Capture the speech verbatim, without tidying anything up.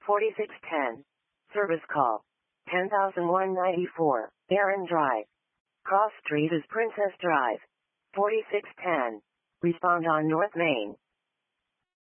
forty-six ten. Service call. ten thousand one hundred ninety-four, Barron Drive. Cross Street is Princess Drive. forty-six ten. Respond on North Main.